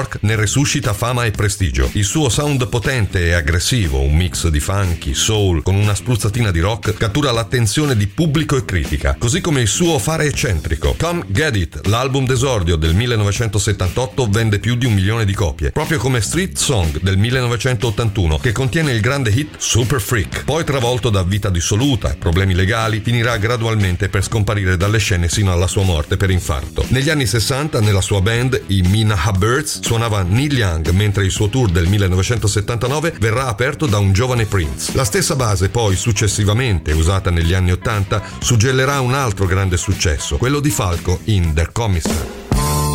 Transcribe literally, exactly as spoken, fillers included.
York ne resuscita fama e prestigio. Il suo sound potente e aggressivo, un mix di funky, soul con una spruzzatina di rock, cattura l'attenzione di pubblico e critica, così come il suo fare eccentrico. Come Get It, l'album d'esordio del millenovecentosettantotto, vende più di un milione di copie, proprio come Street Song del millenovecentottantuno, che contiene il grande hit Super Freak. Poi, travolto da vita dissoluta e problemi legali, finirà gradualmente per scomparire dalle scene sino alla sua morte per infarto. Negli anni sessanta, nella sua band, i Minaha Birds, suonava Neil Young, mentre il suo tour del millenovecentosettantanove verrà aperto da un giovane Prince. La stessa base, poi successivamente usata negli anni ottanta, suggellerà un altro grande successo, quello di Falco in Der Kommissar.